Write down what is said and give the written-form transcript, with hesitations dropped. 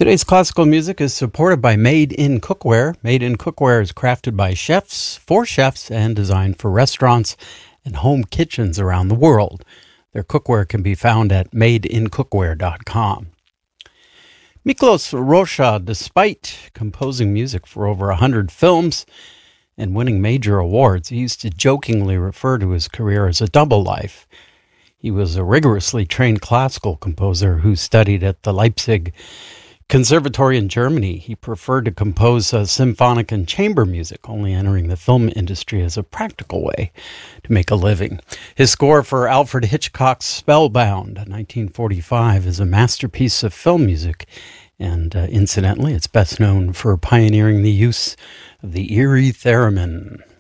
Today's classical music is supported by Made in Cookware. Made in Cookware is crafted by chefs, for chefs, and designed for restaurants and home kitchens around the world. Their cookware can be found at madeincookware.com. Miklos Rocha, despite composing music for over 100 films and winning major awards, he used to jokingly refer to his career as a double life. He was a rigorously trained classical composer who studied at the Leipzig Conservatory in Germany. He preferred to compose symphonic and chamber music, only entering the film industry as a practical way to make a living. His score for Alfred Hitchcock's Spellbound, 1945, is a masterpiece of film music, and incidentally, it's best known for pioneering the use of the Erie theremin.